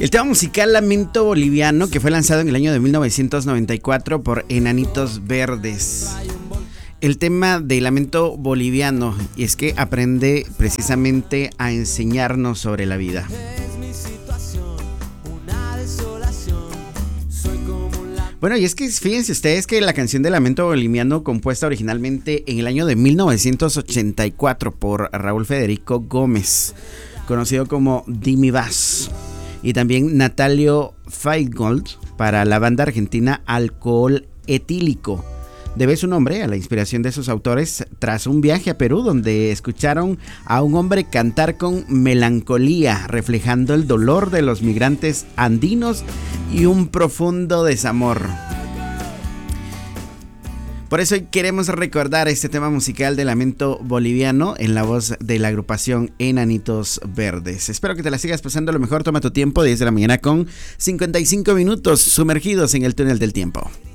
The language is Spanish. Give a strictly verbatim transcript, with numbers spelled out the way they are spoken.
El tema musical Lamento Boliviano, que fue lanzado en el año de mil novecientos noventa y cuatro por Enanitos Verdes. El tema de Lamento Boliviano, y es que aprende precisamente a enseñarnos sobre la vida. Bueno, y es que fíjense ustedes que la canción de Lamento Boliviano, compuesta originalmente en el año de mil novecientos ochenta y cuatro por Raúl Federico Gómez, conocido como Dimi Bass, y también Natalio Feingold para la banda argentina Alcohol Etílico, debe su nombre a la inspiración de sus autores tras un viaje a Perú donde escucharon a un hombre cantar con melancolía, reflejando el dolor de los migrantes andinos y un profundo desamor. Por eso hoy queremos recordar este tema musical de Lamento Boliviano en la voz de la agrupación Enanitos Verdes. Espero que te la sigas pasando lo mejor. Toma tu tiempo, diez de la mañana con cincuenta y cinco minutos, sumergidos en el túnel del tiempo.